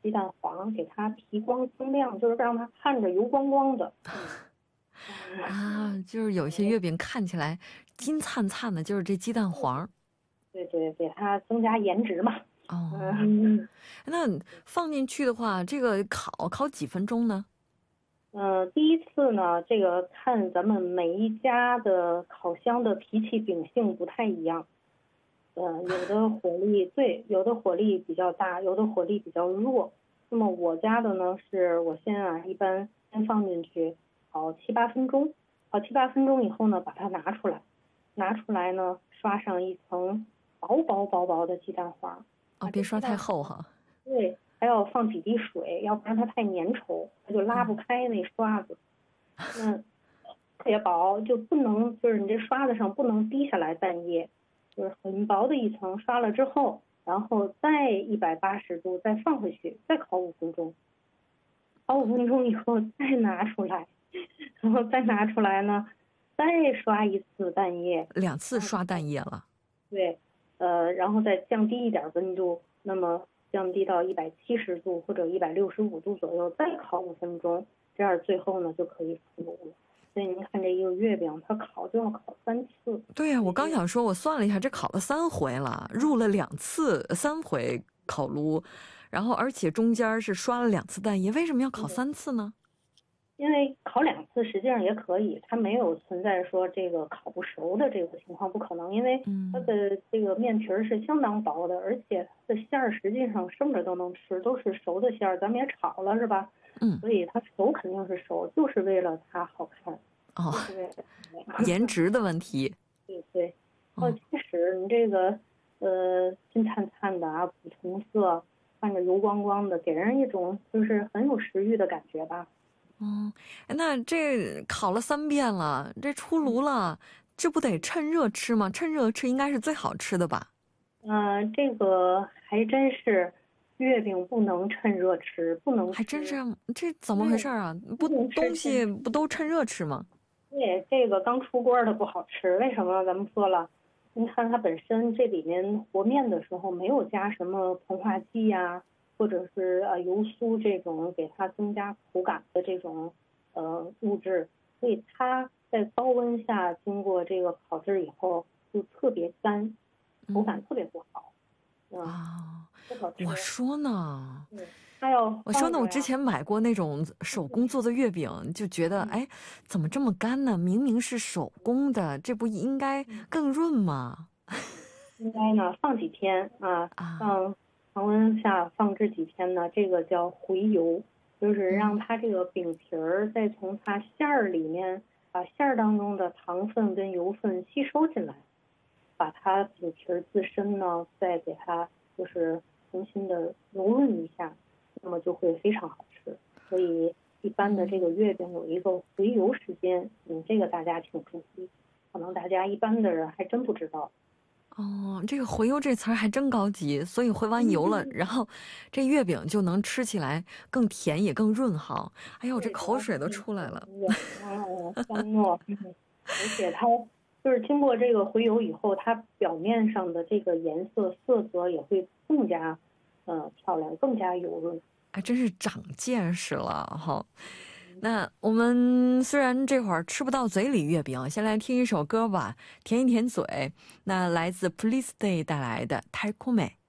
鸡蛋黄，给它提光增亮，就是让它看着油光光的。 啊，就是有一些月饼看起来金灿灿的，就是这鸡蛋黄。 对对，给它增加颜值嘛。 哦， 嗯。 那放进去的话，这个烤几分钟呢？ 第一次呢，这个看咱们每一家的烤箱的脾气秉性不太一样。有的火力对，有的火力比较大，有的火力比较弱。那么我家的呢，是我一般先放进去烤7、8分钟，烤7、8分钟以后呢，把它拿出来，呢，刷上一层薄的鸡蛋黄。 哦，别刷太厚哈。 对，还要放几滴水，要不然它太粘稠，它就拉不开那刷子。那特别薄，就不能就是你这刷子上不能滴下来蛋液，就是很薄的一层，刷了之后，然后再180度再放回去，再烤5分钟，烤五分钟以后再拿出来，然后再拿出来呢，再刷一次蛋液 ，2次刷蛋液了。 对，然后再降低一点温度，那么降低到170度或者165度左右，再烤5分钟，这样最后呢就可以出炉了。所以您看这一个月饼，它烤就要烤3次。 对呀，我刚想说，我算了一下，这烤了3回了，入了2次，3回烤炉，然后而且中间是刷了2次蛋液，为什么要烤3次呢？ 因为烤2次实际上也可以，它没有存在说这个烤不熟的这个情况，不可能，因为它的这个面皮是相当薄的，而且它的馅儿实际上生着都能吃，都是熟的馅儿，咱们也炒了是吧？所以它熟肯定是熟，就是为了它好看。 哦， 就是为了颜值的问题。 对对。即使你这个金灿灿的啊，古铜色，看着油光光的，给人一种就是很有食欲的感觉吧。 那这烤了3遍了，这出炉了，这不得趁热吃吗？趁热吃应该是最好吃的吧？ 这个还真是，月饼不能趁热吃，不能吃。 还真是，这怎么回事啊？不，东西不都趁热吃吗？ 对，这个刚出锅的不好吃，为什么？咱们说了，您看它本身这里面和面的时候没有加什么膨化剂呀，或者是油酥这种给它增加口感的这种物质，所以它在高温下经过这个烤制以后就特别干，口感特别不好。不好吃。 我说呢，我之前买过那种手工做的月饼，就觉得哎，怎么这么干呢？明明是手工的，这不应该更润吗？ 应该呢放几天啊，放常温下放置几天呢，这个叫回油，就是让它这个饼皮儿再从它馅儿里面把馅儿当中的糖分跟油分吸收进来，把它饼皮儿自身呢再给它就是重新的揉润一下，那么就会非常好吃。所以一般的这个月饼有一个回油时间，这个大家请注意，可能大家一般的人还真不知道。 这个回油这词儿还真高级，所以回完油了，然后这月饼就能吃起来更甜也更润好。哎呦，这口水都出来了。 香糯，而且它就是经过这个回油以后，它表面上的这个颜色色泽也会更加漂亮，更加油润。 还真是长见识了哈。那我们虽然这会儿吃不到嘴里月饼，先来听一首歌吧，甜一甜嘴。那来自 Police Day 带来的달콤해。